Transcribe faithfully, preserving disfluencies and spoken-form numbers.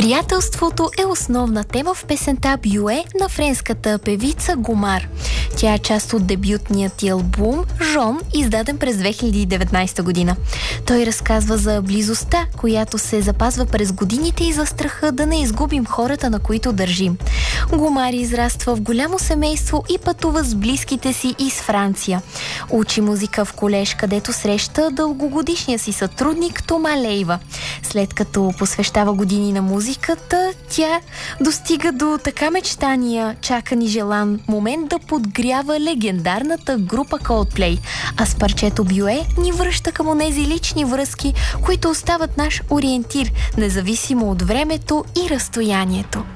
Приятелството е основна тема в песента Бюе на френската певица Гомар. Тя е част от дебютният ти албум Жон, издаден през две хиляди и деветнадесета година. Той разказва за близостта, която се запазва през годините и за страха да не изгубим хората, на които държим. Гомар израства в голямо семейство и пътува с близките си из Франция. Учи музика в колеж, където среща дългогодишния си сътрудник Тома Лейва. След като посвещава години на музиката, тя достига до така мечтания, чакан и желан момент да подгрява легендарната група Coldplay, а с парчето Бюе ни връща към онези лични връзки, които остават наш ориентир, независимо от времето и разстоянието.